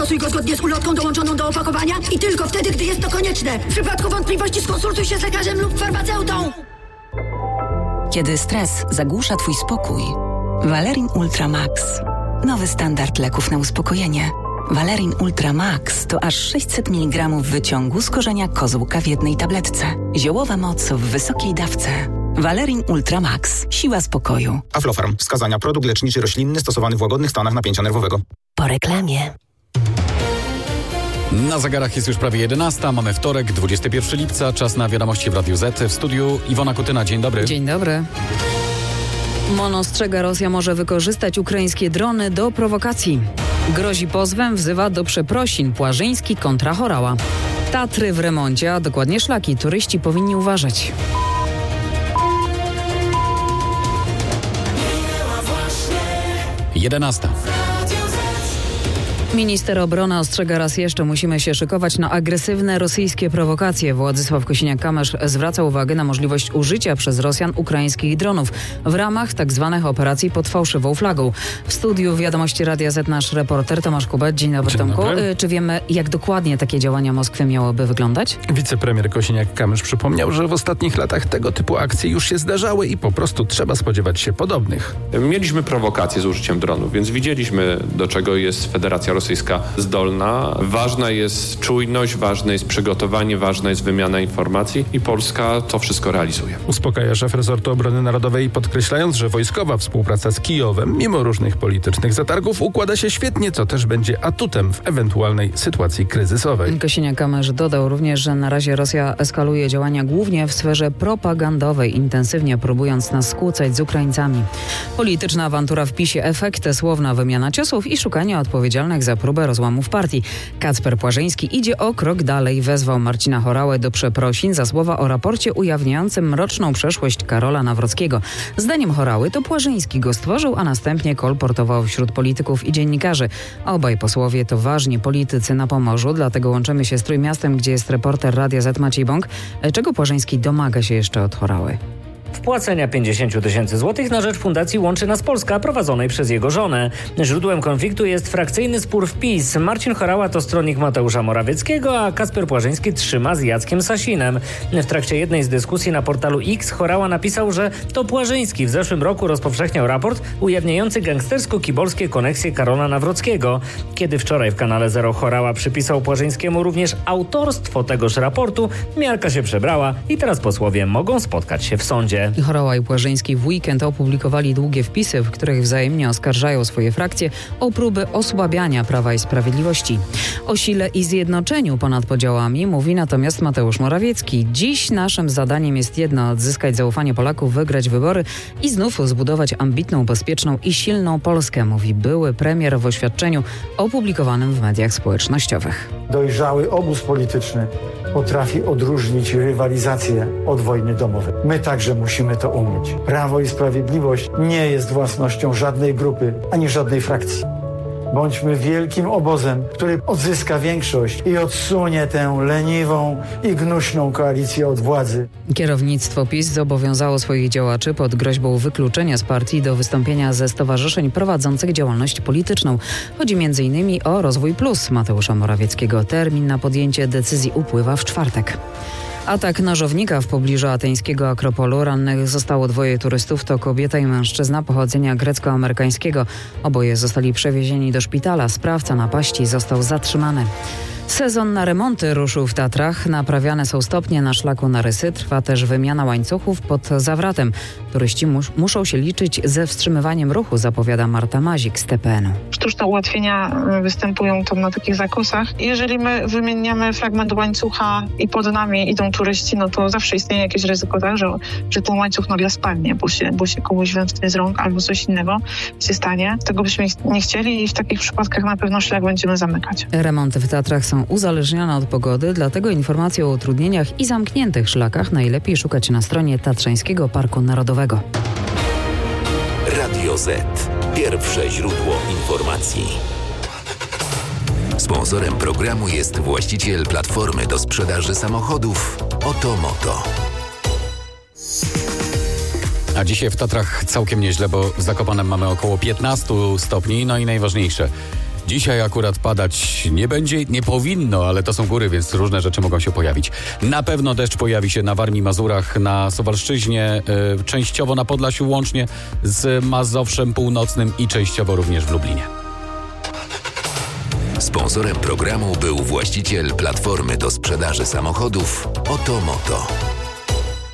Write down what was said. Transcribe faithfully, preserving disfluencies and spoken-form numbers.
Stosuj go zgodnie z ulotką dołączoną do opakowania i tylko wtedy, gdy jest to konieczne. W przypadku wątpliwości skonsultuj się z lekarzem lub farmaceutą. Kiedy stres zagłusza twój spokój, Valerin Ultra Max. Nowy standard leków na uspokojenie. Valerin Ultra Max to aż sześćset miligramów wyciągu z korzenia kozłka w jednej tabletce. Ziołowa moc w wysokiej dawce. Valerin Ultra Max. Siła spokoju. Aflofarm. Wskazania. Produkt leczniczy roślinny stosowany w łagodnych stanach napięcia nerwowego. Po reklamie. Na zegarach jest już prawie jedenasta. Mamy wtorek, dwudziestego pierwszego lipca. Czas na wiadomości w Radiu Z. W studiu Iwona Kutyna. Dzień dobry. Dzień dobry. MON ostrzega, Rosja może wykorzystać ukraińskie drony do prowokacji. Grozi pozwem, wzywa do przeprosin. Płażyński kontra Horała. Tatry w remoncie, a dokładnie szlaki. Turyści powinni uważać. jedenasta. Minister obrony ostrzega raz jeszcze, musimy się szykować na agresywne rosyjskie prowokacje. Władysław Kosiniak-Kamysz zwraca uwagę na możliwość użycia przez Rosjan ukraińskich dronów w ramach tzw. operacji pod fałszywą flagą. W studiu Wiadomości Radia Z nasz reporter Tomasz Kubek. Dzień dobry, Tomku. Czy wiemy, jak dokładnie takie działania Moskwy miałyby wyglądać? Wicepremier Kosiniak-Kamysz przypomniał, że w ostatnich latach tego typu akcje już się zdarzały i po prostu trzeba spodziewać się podobnych. Mieliśmy prowokacje z użyciem dronów, więc widzieliśmy, do czego jest Federacja Rosyjska zdolna. Ważna jest czujność, ważne jest przygotowanie, ważna jest wymiana informacji i Polska to wszystko realizuje. Uspokaja szef resortu obrony narodowej, podkreślając, że wojskowa współpraca z Kijowem, mimo różnych politycznych zatargów, układa się świetnie, co też będzie atutem w ewentualnej sytuacji kryzysowej. Kosiniak-Kamysz dodał również, że na razie Rosja eskaluje działania głównie w sferze propagandowej, intensywnie próbując nas skłócać z Ukraińcami. Polityczna awantura w PiSie, efekty, słowna wymiana ciosów i szukanie odpowiedzialnych za próbę rozłamów partii. Kacper Płażyński idzie o krok dalej. Wezwał Marcina Horałę do przeprosin za słowa o raporcie ujawniającym mroczną przeszłość Karola Nawrockiego. Zdaniem Horały to Płażyński go stworzył, a następnie kolportował wśród polityków i dziennikarzy. Obaj posłowie to ważni politycy na Pomorzu, dlatego łączymy się z Trójmiastem, gdzie jest reporter Radia Z Maciej Bąk. Czego Płażyński domaga się jeszcze od Horały? Wpłacenia pięćdziesiąt tysięcy złotych na rzecz Fundacji Łączy Nas Polska, prowadzonej przez jego żonę. Źródłem konfliktu jest frakcyjny spór w PiS. Marcin Horała to stronnik Mateusza Morawieckiego, a Kacper Płażyński trzyma z Jackiem Sasinem. W trakcie jednej z dyskusji na portalu X Horała napisał, że to Płażyński w zeszłym roku rozpowszechniał raport ujawniający gangstersko-kibolskie koneksje Karola Nawrockiego. Kiedy wczoraj w kanale Zero Horała przypisał Płażyńskiemu również autorstwo tegoż raportu, miarka się przebrała i teraz posłowie mogą spotkać się w sądzie. Horała i Płażyński w weekend opublikowali długie wpisy, w których wzajemnie oskarżają swoje frakcje o próby osłabiania Prawa i Sprawiedliwości. O sile i zjednoczeniu ponad podziałami mówi natomiast Mateusz Morawiecki. Dziś naszym zadaniem jest jedno: odzyskać zaufanie Polaków, wygrać wybory i znów zbudować ambitną, bezpieczną i silną Polskę, mówi były premier w oświadczeniu opublikowanym w mediach społecznościowych. Dojrzały obóz polityczny potrafi odróżnić rywalizację od wojny domowej. My także musimy to umieć. Prawo i Sprawiedliwość nie jest własnością żadnej grupy ani żadnej frakcji. Bądźmy wielkim obozem, który odzyska większość i odsunie tę leniwą i gnuśną koalicję od władzy. Kierownictwo PiS zobowiązało swoich działaczy pod groźbą wykluczenia z partii do wystąpienia ze stowarzyszeń prowadzących działalność polityczną. Chodzi między innymi o Rozwój Plus Mateusza Morawieckiego. Termin na podjęcie decyzji upływa w czwartek. Atak nożownika w pobliżu ateńskiego Akropolu. Rannych zostało dwoje turystów, to kobieta i mężczyzna pochodzenia grecko-amerykańskiego. Oboje zostali przewiezieni do szpitala. Sprawca napaści został zatrzymany. Sezon na remonty ruszył w Tatrach. Naprawiane są stopnie na szlaku na Rysy. Trwa też wymiana łańcuchów pod Zawratem. Turyści mus- muszą się liczyć ze wstrzymywaniem ruchu, zapowiada Marta Mazik z T P N u. Sztuczne ułatwienia występują tam na takich zakosach. Jeżeli my wymieniamy fragment łańcucha i pod nami idą turyści, no to zawsze istnieje jakieś ryzyko, tak, że, że ten łańcuch nagle spadnie, bo się, bo się komuś wymknie z rąk albo coś innego się stanie. Tego byśmy nie chcieli i w takich przypadkach na pewno szlak będziemy zamykać. Remonty w Tatrach są uzależnione od pogody, dlatego informacje o utrudnieniach i zamkniętych szlakach najlepiej szukać na stronie Tatrzańskiego Parku Narodowego. Radio Z. Pierwsze źródło informacji. Sponsorem programu jest właściciel platformy do sprzedaży samochodów Otomoto. A dzisiaj w Tatrach całkiem nieźle, bo w Zakopanem mamy około piętnaście stopni. No i najważniejsze, Dzisiaj akurat padać nie będzie, nie powinno, ale to są góry, więc różne rzeczy mogą się pojawić. Na pewno deszcz pojawi się na Warmii, Mazurach, na Suwalszczyźnie, yy, częściowo na Podlasiu łącznie z Mazowszem Północnym i częściowo również w Lublinie. Sponsorem programu był właściciel platformy do sprzedaży samochodów Oto Moto.